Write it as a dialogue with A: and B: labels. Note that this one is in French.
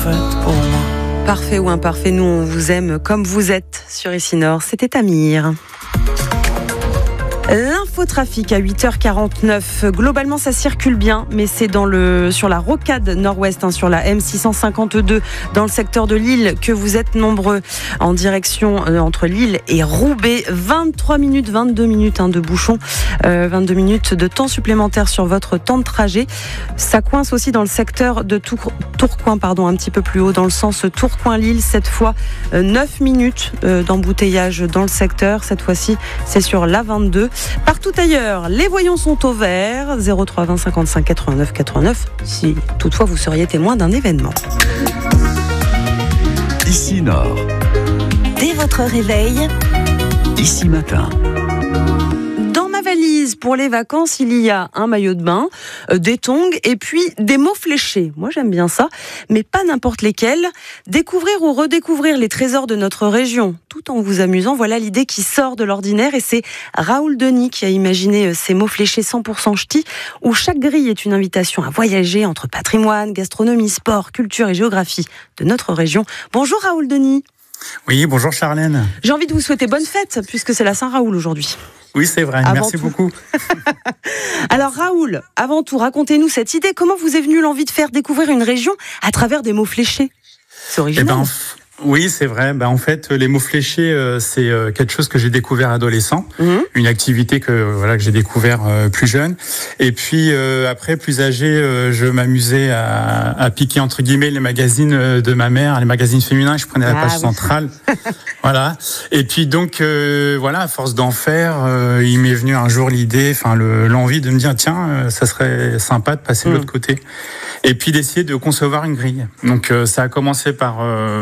A: parfaite pour moi.
B: Parfait ou imparfait, nous on vous aime comme vous êtes sur Ici Nord. C'était Amir. L'infotrafic à 8h49. Globalement, ça circule bien, mais c'est sur la rocade nord-ouest, sur la M652, dans le secteur de Lille, que vous êtes nombreux en direction entre Lille et Roubaix. 23 minutes, 22 minutes de bouchon, 22 minutes de temps supplémentaire sur votre temps de trajet. Ça coince aussi dans le secteur de Tourcoing, un petit peu plus haut, dans le sens Tourcoing-Lille. Cette fois, 9 minutes d'embouteillage dans le secteur. Cette fois-ci, c'est sur l'A22. Partout ailleurs, les voyants sont au vert. 03 20 55 89 89, si toutefois vous seriez témoin d'un événement.
C: Ici Nord.
D: Dès votre réveil,
C: Ici Matin.
B: Dans ma valise pour les vacances, il y a un maillot de bain, des tongs et puis des mots fléchés. Moi, j'aime bien ça, mais pas n'importe lesquels. Découvrir ou redécouvrir les trésors de notre région, tout en vous amusant. Voilà l'idée qui sort de l'ordinaire et c'est Raoul Denis qui a imaginé ces mots fléchés 100% ch'tis, où chaque grille est une invitation à voyager entre patrimoine, gastronomie, sport, culture et géographie de notre région. Bonjour Raoul Denis.
E: Oui, bonjour Charlène.
B: J'ai envie de vous souhaiter bonne fête, puisque c'est la Saint-Raoul aujourd'hui.
E: Oui, c'est vrai, merci beaucoup.
B: Alors Raoul, avant tout, racontez-nous cette idée. Comment vous est venue l'envie de faire découvrir une région à travers des mots fléchés ? C'est original.
E: Oui, c'est vrai. En fait, les mots fléchés, c'est quelque chose que j'ai découvert adolescent, une activité que j'ai découvert plus jeune. Et puis après, plus âgé, je m'amusais à piquer entre guillemets les magazines de ma mère, les magazines féminins. Je prenais la page centrale, voilà. Et puis donc à force d'en faire, il m'est venu un jour l'envie de me dire tiens, ça serait sympa de passer de l'autre côté. Et puis d'essayer de concevoir une grille. Donc ça a commencé par